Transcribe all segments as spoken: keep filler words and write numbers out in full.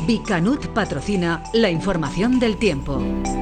Bicanut patrocina la información del tiempo.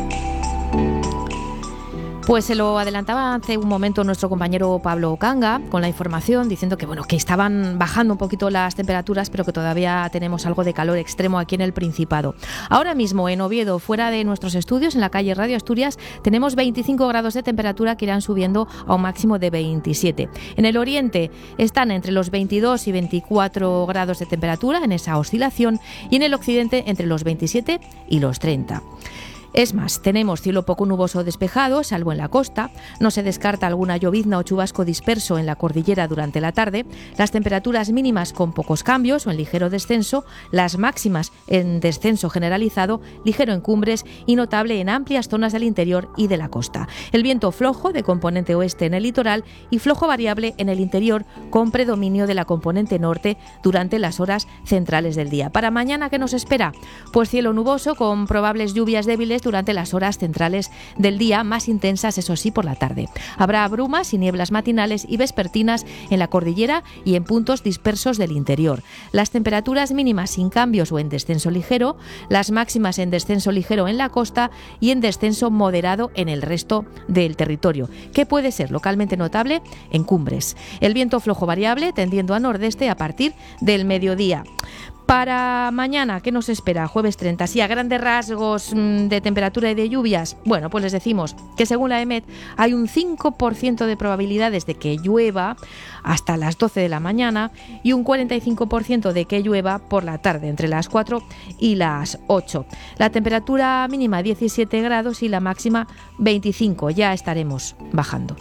Pues se lo adelantaba hace un momento nuestro compañero Pablo Canga con la información diciendo que bueno que estaban bajando un poquito las temperaturas, pero que todavía tenemos algo de calor extremo aquí en el Principado. Ahora mismo en Oviedo, fuera de nuestros estudios, en la calle Radio Asturias, tenemos veinticinco grados de temperatura que irán subiendo a un máximo de veintisiete. En el oriente están entre los veintidós y veinticuatro grados de temperatura en esa oscilación, y en el occidente entre los veintisiete y los treinta. Es más, tenemos cielo poco nuboso despejado, salvo en la costa. No se descarta alguna llovizna o chubasco disperso en la cordillera durante la tarde. Las temperaturas mínimas con pocos cambios o en ligero descenso. Las máximas en descenso generalizado, ligero en cumbres y notable en amplias zonas del interior y de la costa. El viento flojo de componente oeste en el litoral y flojo variable en el interior, con predominio de la componente norte durante las horas centrales del día. Para mañana, ¿qué nos espera? Pues cielo nuboso con probables lluvias débiles durante las horas centrales del día, más intensas, eso sí, por la tarde. Habrá brumas y nieblas matinales y vespertinas en la cordillera y en puntos dispersos del interior. Las temperaturas mínimas sin cambios o en descenso ligero, las máximas en descenso ligero en la costa y en descenso moderado en el resto del territorio, que puede ser localmente notable en cumbres. El viento flojo variable tendiendo a nordeste a partir del mediodía. Para mañana, ¿qué nos espera? Jueves treinta, sí, a grandes rasgos mmm, de temperatura y de lluvias. Bueno, pues les decimos que según la EMET hay un cinco por ciento de probabilidades de que llueva hasta las doce de la mañana y un cuarenta y cinco por ciento de que llueva por la tarde, entre las cuatro y las ocho. La temperatura mínima diecisiete grados y la máxima veinticinco. Ya estaremos bajando.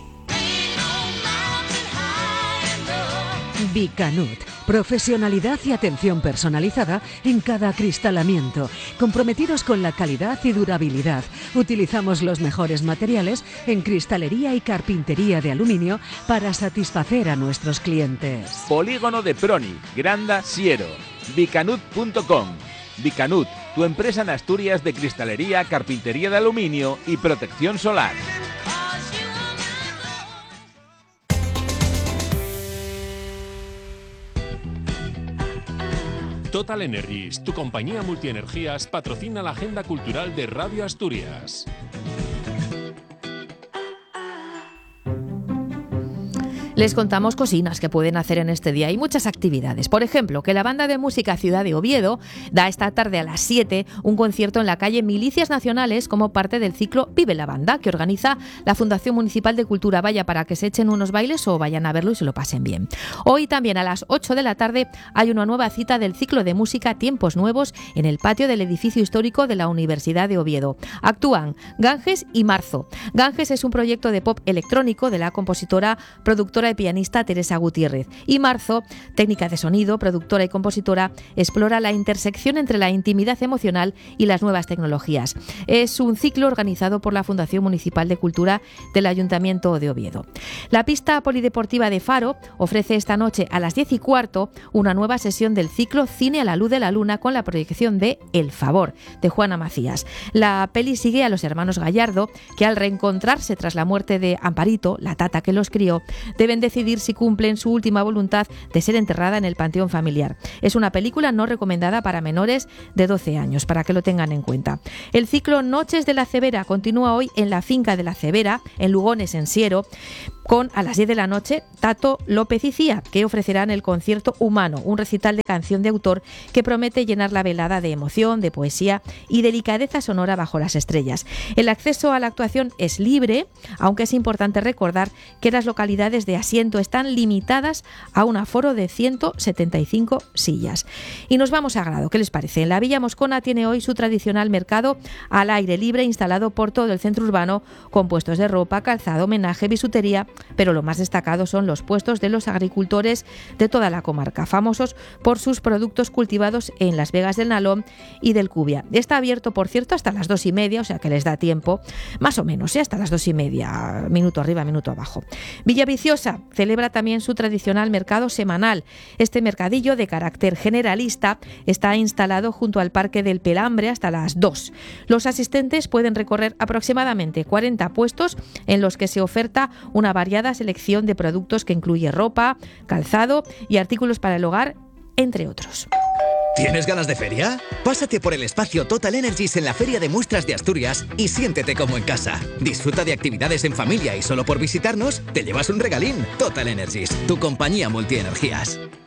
Bicanut. Profesionalidad y atención personalizada en cada acristalamiento. Comprometidos con la calidad y durabilidad. Utilizamos los mejores materiales en cristalería y carpintería de aluminio para satisfacer a nuestros clientes. Polígono de Proni, Granda, Siero. Bicanut punto com. Bicanut, tu empresa en Asturias de cristalería, carpintería de aluminio y protección solar. Total Energies, tu compañía multienergías, patrocina la agenda cultural de Radio Asturias. Les contamos cocinas que pueden hacer en este día. Hay muchas actividades. Por ejemplo, que la banda de música Ciudad de Oviedo da esta tarde a las siete un concierto en la calle Milicias Nacionales como parte del ciclo Vive la Banda, que organiza la Fundación Municipal de Cultura. Vaya, para que se echen unos bailes o vayan a verlo y se lo pasen bien. Hoy también a las ocho de la tarde hay una nueva cita del ciclo de música Tiempos Nuevos en el patio del edificio histórico de la Universidad de Oviedo. Actúan Ganges y Marzo. Ganges es un proyecto de pop electrónico de la compositora, productora y pianista Teresa Gutiérrez, y Marzo, técnica de sonido, productora y compositora, explora la intersección entre la intimidad emocional y las nuevas tecnologías. Es un ciclo organizado por la Fundación Municipal de Cultura del Ayuntamiento de Oviedo. La pista polideportiva de Faro ofrece esta noche a las diez y cuarto una nueva sesión del ciclo Cine a la luz de la luna con la proyección de El Favor, de Juana Macías. La peli sigue a los hermanos Gallardo, que al reencontrarse tras la muerte de Amparito, la tata que los crió, deben decidir si cumplen su última voluntad de ser enterrada en el panteón familiar. Es una película no recomendada para menores de doce años, para que lo tengan en cuenta. El ciclo Noches de la Cebera continúa hoy en la finca de la Cebera, en Lugones, en Siero, con a las diez de la noche Tato López y Cía, que ofrecerán el concierto Humano, un recital de canción de autor que promete llenar la velada de emoción, de poesía y delicadeza sonora bajo las estrellas. El acceso a la actuación es libre, aunque es importante recordar que las localidades de asiento están limitadas a un aforo de ciento setenta y cinco sillas. Y nos vamos a Grado, ¿qué les parece? La Villa Moscona tiene hoy su tradicional mercado al aire libre instalado por todo el centro urbano, con puestos de ropa, calzado, homenaje, bisutería, pero lo más destacado son los puestos de los agricultores de toda la comarca, famosos por sus productos cultivados en las Vegas del Nalón y del Cubia. Está abierto, por cierto, hasta las dos y media, o sea que les da tiempo, más o menos, ¿eh? hasta las dos y media, minuto arriba, minuto abajo. Villaviciosa celebra también su tradicional mercado semanal. Este mercadillo de carácter generalista está instalado junto al Parque del Pelambre hasta las dos. Los asistentes pueden recorrer aproximadamente cuarenta puestos en los que se oferta una variada selección de productos que incluye ropa, calzado y artículos para el hogar, entre otros. ¿Tienes ganas de feria? Pásate por el espacio Total Energies en la Feria de Muestras de Asturias y siéntete como en casa. Disfruta de actividades en familia y solo por visitarnos te llevas un regalín. Total Energies, tu compañía multienergías.